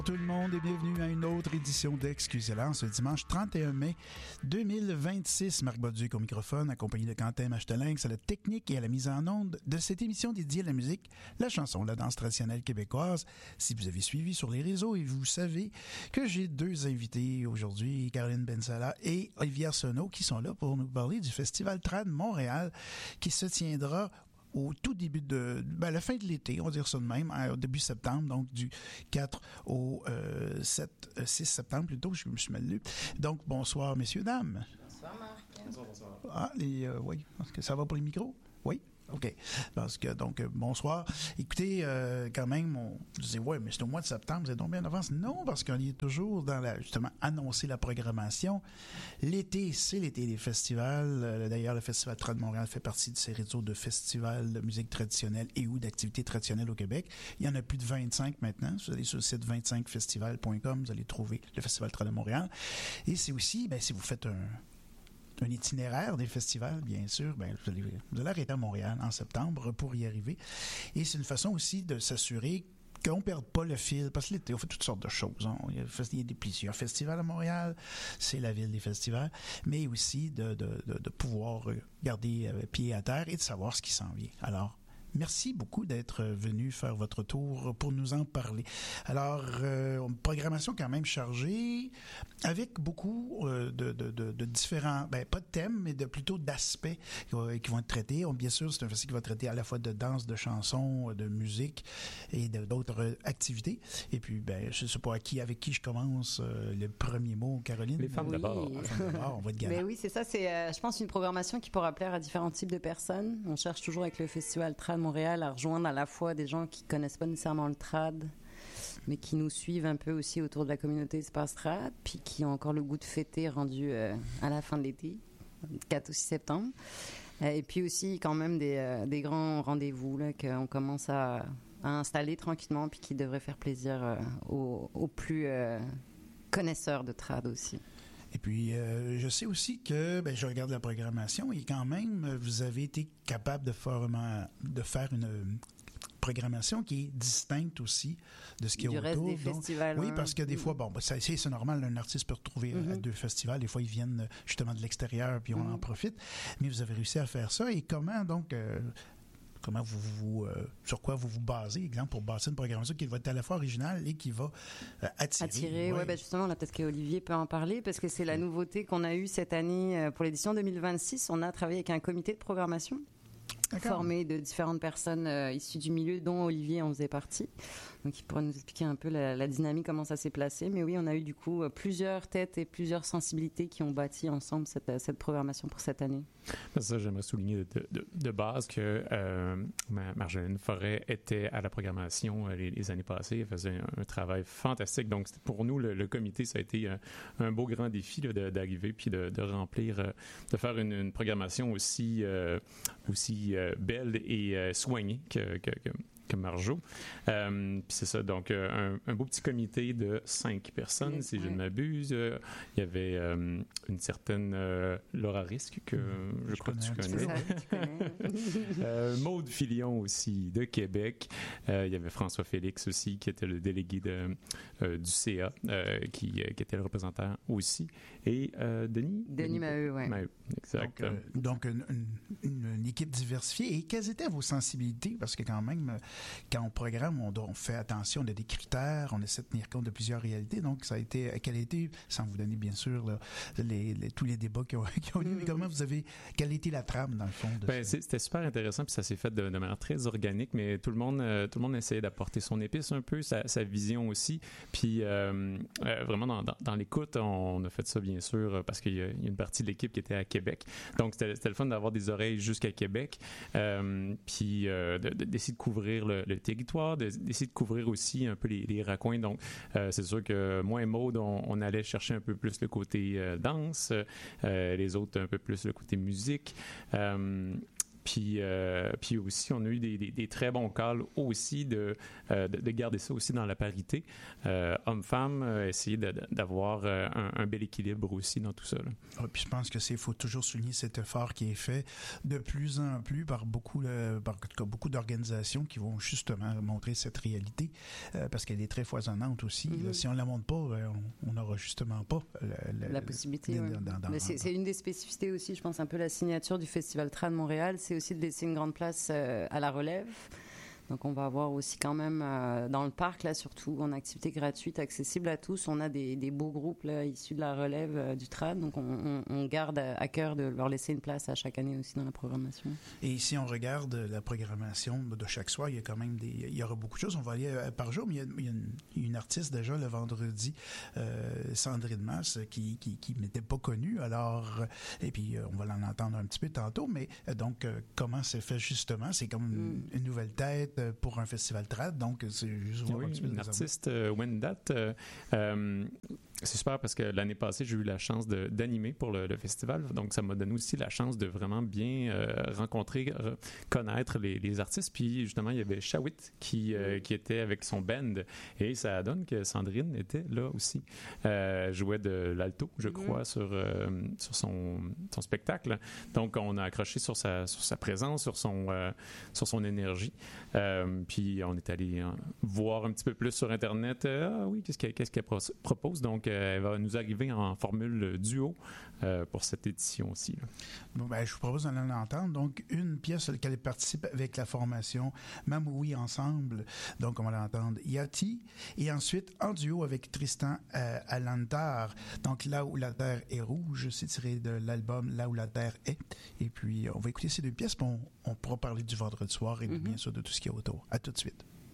Tout le monde et bienvenue à une autre édition d'Excusez-la ce dimanche 31 mai 2026. Marc Bolduc au microphone, accompagné de Quentin Machtelinx à la technique et à la mise en onde de cette émission dédiée à la musique, la chanson, la danse traditionnelle québécoise. Si vous avez suivi sur les réseaux et vous savez que j'ai deux invités aujourd'hui, Caroline Bensala et Olivier Arsenault, qui sont là pour nous parler du Festival Trad Montréal qui se tiendra au tout début de la fin de l'été, on va dire ça de même, au début septembre, donc du 4 au 6 septembre plutôt, je me suis mal lu. Donc, bonsoir, messieurs, dames. Bonsoir, Marc. Bonsoir. Ah, oui, est-ce que ça va pour les micros? Oui? OK. Parce que, donc, bonsoir. Écoutez, quand même, je disais, ouais, mais c'est au mois de septembre, vous êtes donc bien en avance. Non, parce qu'on est toujours dans justement, annoncer la programmation. L'été, c'est l'été des festivals. D'ailleurs, le Festival Trad Montréal fait partie de ces réseaux de festivals de musique traditionnelle et ou d'activités traditionnelles au Québec. Il y en a plus de 25 maintenant. Vous allez sur le site 25festival.com, vous allez trouver le Festival Trad de Montréal. Et c'est aussi, si vous faites un itinéraire des festivals, bien sûr, vous allez arrêter à Montréal en septembre pour y arriver. Et c'est une façon aussi de s'assurer qu'on ne perde pas le fil, parce que l'été, on fait toutes sortes de choses. Hein. Il y a plusieurs festivals à Montréal, c'est la ville des festivals, mais aussi de pouvoir garder pied à terre et de savoir ce qui s'en vient. Alors, merci beaucoup d'être venu faire votre tour pour nous en parler. Alors, programmation quand même chargée, avec beaucoup de différents, pas de thèmes, mais plutôt d'aspects qui vont être traités. Bien sûr, c'est un festival qui va traiter à la fois de danse, de chansons, de musique et d'autres activités. Et puis, je ne sais pas avec qui je commence le premier mot, Caroline. Les femmes d'abord. Les femmes d'abord, on va être galant. Mais oui, c'est ça. C'est, je pense, une programmation qui pourra plaire à différents types de personnes. On cherche toujours avec le Festival Trad Montréal à rejoindre à la fois des gens qui connaissent pas nécessairement le trad, mais qui nous suivent un peu aussi autour de la communauté Espace Trad, puis qui ont encore le goût de fêter rendu à la fin de l'été, 4 ou 6 septembre. Et puis aussi quand même des grands rendez-vous là, qu'on commence à installer tranquillement, puis qui devraient faire plaisir aux plus connaisseurs de trad aussi. Et puis, je sais aussi que, je regarde la programmation et quand même, vous avez été capable de faire une programmation qui est distincte aussi de ce qui est autour. Du reste des festivals. Oui, parce que des fois, c'est normal, un artiste peut retrouver à deux festivals. Des fois, ils viennent justement de l'extérieur puis on en profite. Mais vous avez réussi à faire ça. Et comment, donc... Comment sur quoi vous basez, exemple, pour bâtir une programmation qui va être à la fois originale et qui va attirer. Oui, justement, là, peut-être qu'Olivier peut en parler, parce que c'est la nouveauté qu'on a eue cette année pour l'édition 2026. On a travaillé avec un comité de programmation formé de différentes personnes issues du milieu, dont Olivier en faisait partie. Donc, il pourra nous expliquer un peu la dynamique, comment ça s'est placé. Mais oui, on a eu du coup plusieurs têtes et plusieurs sensibilités qui ont bâti ensemble cette programmation pour cette année. Ça, j'aimerais souligner de base que Marjolaine Forêt était à la programmation les années passées. Elle faisait un travail fantastique. Donc, pour nous, le comité, ça a été un beau grand défi là, d'arriver puis de remplir, de faire une programmation aussi belle et soignée que Marjo. Puis c'est ça, donc un beau petit comité de 5 personnes, si je ne m'abuse. Il y avait une certaine Laura Risque, que je crois que tu connais. Maude Filion aussi, de Québec. Il y avait François Félix aussi, qui était le délégué du CA, qui était le représentant aussi. Et Denis Maheu, oui. Maheu, exact. Donc une équipe diversifiée. Et quelles étaient vos sensibilités? Parce que quand même, quand on programme, on fait attention, on a des critères, on essaie de tenir compte de plusieurs réalités. Donc, quel a été, sans vous donner bien sûr là, tous les débats qui ont eu, mais quelle a été la trame dans le fond? C'était super intéressant, puis ça s'est fait de manière très organique, mais tout le monde essayait d'apporter son épice un peu, sa vision aussi. Puis vraiment dans l'écoute, on a fait ça bien sûr parce qu'il y a une partie de l'équipe qui était à Québec. Donc, c'était le fun d'avoir des oreilles jusqu'à Québec, puis d'essayer de couvrir le territoire, d'essayer de couvrir aussi un peu les raccoins. Donc, c'est sûr que moi et Maude, on allait chercher un peu plus le côté danse, les autres un peu plus le côté musique. Puis aussi, on a eu des très bons calls aussi de garder ça aussi dans la parité. Homme-femme, essayer d'avoir un bel équilibre aussi dans tout ça. Ouais, puis je pense que faut toujours souligner cet effort qui est fait de plus en plus par beaucoup d'organisations qui vont justement montrer cette réalité parce qu'elle est très foisonnante aussi. Là, si on ne la montre pas, on n'aura justement pas la possibilité. Mais c'est une des spécificités aussi, je pense, un peu la signature du Festival Trad Montréal, c'est aussi de laisser une grande place à la relève. Donc, on va avoir aussi quand même, dans le parc, là, surtout, en activité gratuite, accessible à tous, on a des beaux groupes là, issus de la relève du TRAD. Donc, on garde à cœur de leur laisser une place à chaque année aussi dans la programmation. Et si on regarde la programmation de chaque soir, il y a quand même il y aura beaucoup de choses. On va aller par jour, mais il y a une artiste déjà le vendredi, Sandrine Masse, qui n'était pas connue. Alors, et puis, on va l'en entendre un petit peu tantôt, mais donc, comment c'est fait justement? C'est comme une nouvelle tête pour un festival trad, donc c'est juste voir un petit peu une artiste Wendat. C'est super parce que l'année passée, j'ai eu la chance d'animer pour le festival, donc ça m'a donné aussi la chance de vraiment bien rencontrer, connaître les artistes. Puis justement, il y avait Shawit qui était avec son band et ça donne que Sandrine était là aussi. Jouait de l'alto, je crois, sur son spectacle. Donc on a accroché sur sa présence, sur son énergie. Puis on est allé voir un petit peu plus sur Internet. Qu'est-ce qu'elle propose? Donc elle va nous arriver en formule duo pour cette édition aussi. Là. Bon, je vous propose d'en entendre. Donc, une pièce sur laquelle elle participe avec la formation Mamoui Ensemble. Donc, on va l'entendre Yati. Et ensuite, en duo avec Tristan Alantar. Donc, Là où la terre est rouge, c'est tiré de l'album Là où la terre est. Et puis, on va écouter ces deux pièces, puis on pourra parler du vendredi soir et bien sûr de tout ce qu'il y a autour. À tout de suite.